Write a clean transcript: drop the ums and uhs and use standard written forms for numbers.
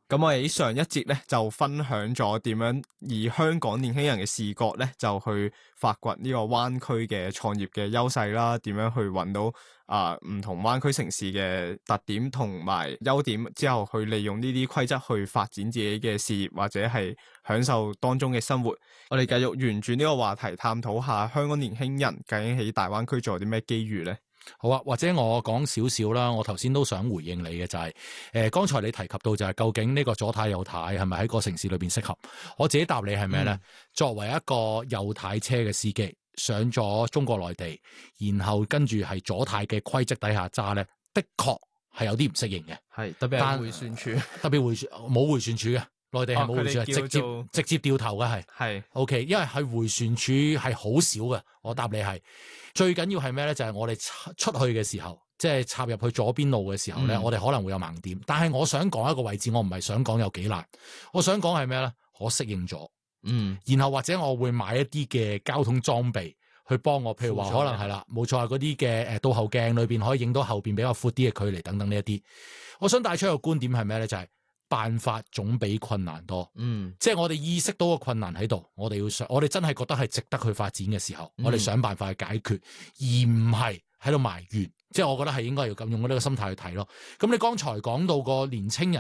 咁我哋喺上一節咧就分享咗點樣以香港年輕人嘅視角咧，就去發掘呢個灣區嘅創業嘅優勢啦，點樣去揾到唔同灣區城市嘅特點同埋優點，之後去利用呢啲規則去發展自己嘅事業或者係享受當中嘅生活。我哋繼續沿住呢個話題探討下香港年輕人究竟喺大灣區仲有啲咩機遇咧？ 好啊，或者我講少少啦，我頭先都想回應你嘅就係，剛才你提及到就係究竟呢個左軚右軚係咪喺個城市裏邊適合？我自己答你係咩咧？作為一個右軚車嘅司機，上咗中國內地，然後跟住係左軚嘅規則底下揸咧，的確係有啲唔適應嘅。 係特別係迴旋處， 特別冇迴旋處嘅。內地係冇迴旋處，直接掉頭嘅係 OK， 因為係迴旋處係好少嘅。我答你係最緊要係咩咧？就係我哋出去嘅時候，即係插入去左邊路嘅時候咧，我哋可能會有盲點。但係我想講一個位置，我唔係想講有幾難，我想講係咩咧？我適應咗，然後或者我會買一啲嘅交通裝備去幫我，譬如話可能係啦，冇錯，嗰啲嘅倒後鏡裏邊可以影到後邊比較闊啲嘅距離等等呢一啲。我想帶出一個觀點係咩咧？就係辦法總比困難多，即係我哋意識到個困難喺度，我哋真係覺得係值得去發展嘅時候，我哋想辦法去解決，而唔係喺度埋怨。即係我覺得係應該要咁用呢個心態去睇咯。咁你剛才講到個年青人。